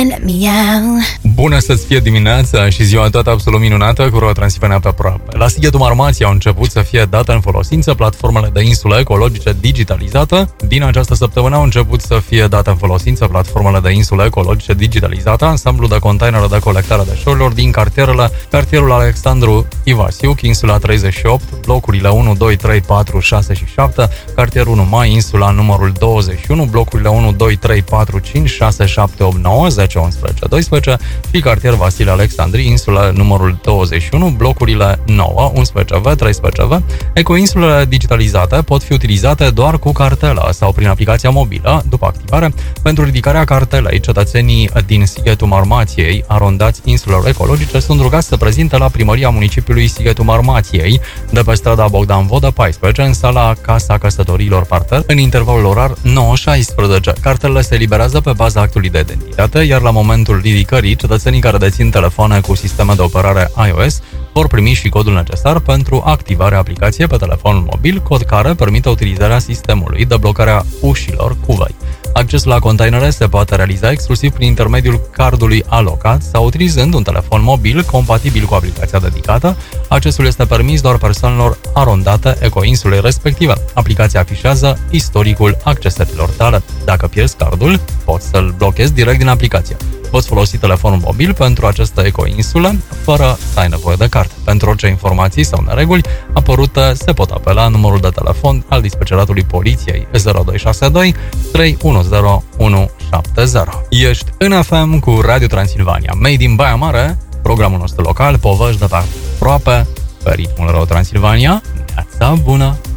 and let me out. Bună să-ți fie dimineața și ziua toată absolut minunată cu Transylvania pe aproape. La Sighetul Marmației au început să fie date în folosință platformele de insule ecologice digitalizate. Din această săptămână au început să fie date în folosință platformele de insule ecologice digitalizate, ansamblu de containere de colectare a deșeurilor din cartierul Alexandru Ivasiuc, insula 38, blocurile 1, 2, 3, 4, 6 și 7, cartierul 1 Mai, insula numărul 21, blocurile 1, 2, 3, 4, 5, 6, 7, 8, 9, 10, 11, 12 și cartier Vasile Alexandri, insula numărul 21, blocurile 9, 11V, 13V. Ecoinsulele digitalizate pot fi utilizate doar cu cartelă sau prin aplicația mobilă. După activare, pentru ridicarea cartelei, cetățenii din Sighetul Marmației, arondați insulelor ecologice, sunt rugați să prezinte la primăria municipiului Sighetul Marmației, de pe strada Bogdan Vodă 14, în sala Casa Căsătoriilor Parter, în intervalul orar 9-16. Cartelele se eliberează pe baza actului de identitate, iar la momentul ridicării, cetățenii care dețin telefoane cu sisteme de operare iOS vor primi și codul necesar pentru activarea aplicației pe telefonul mobil, cod care permite utilizarea sistemului de blocare a ușilor cu văi. Accesul la containere se poate realiza exclusiv prin intermediul cardului alocat sau utilizând un telefon mobil compatibil cu aplicația dedicată. Accesul este permis doar persoanelor arondate ecoinsulei respective. Aplicația afișează istoricul accesărilor tale. Dacă pierzi cardul, poți să-l blochezi direct din aplicație. Poți folosi telefonul mobil pentru această ecoinsulă fără să ai nevoie de card. Pentru orice informații sau nereguli apărute, se pot apela numărul de telefon al dispeceratului poliției 0262 310 170. Ești în FM cu Radio Transilvania, Made in Baia Mare, programul nostru local, povești de pe aproape, pe ritmul Radio Transilvania. Neața bună!